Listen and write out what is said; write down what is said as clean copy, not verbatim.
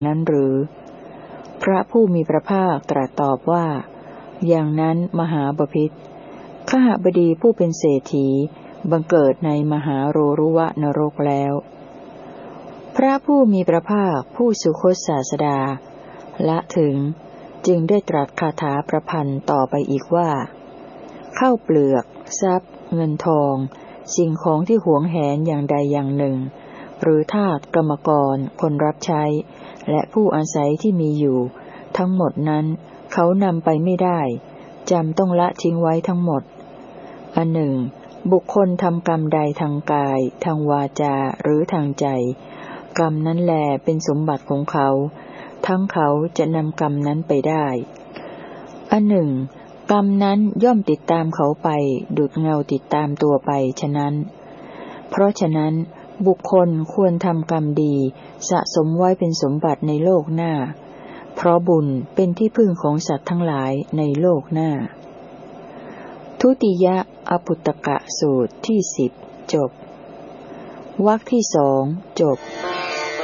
นั้นหรือพระผู้มีพระภาคตรัสตอบว่าอย่างนั้นมหาบพิตรขหบดีผู้เป็นเศรษฐีบังเกิดในมหาโรรุวะนรกแล้วพระผู้มีพระภาคผู้สุคตศาสดาละถึงจึงได้ตรัสคาถาประพันธ์ต่อไปอีกว่าข้าวเปลือกทรัพย์เงินทองสิ่งของที่หวงแหนอย่างใดอย่างหนึ่งหรือทาสกรรมกรคนรับใช้และผู้อาศัยที่มีอยู่ทั้งหมดนั้นเขานำไปไม่ได้จำต้องละทิ้งไว้ทั้งหมดอันหนึ่งบุคคลทำกรรมใดทางกายทางวาจาหรือทางใจกรรมนั้นแลเป็นสมบัติของเขาทั้งเขาจะนำกรรมนั้นไปได้อันหนึ่งกรรมนั้นย่อมติดตามเขาไปดุจเงาติดตามตัวไปฉะนั้นเพราะฉะนั้นบุคคลควรทำกรรมดีสะสมไว้เป็นสมบัติในโลกหน้าเพราะบุญเป็นที่พึ่งของสัตว์ทั้งหลายในโลกหน้าทุติยอภุตตกสูตรที่10จบวรรคที่2จบ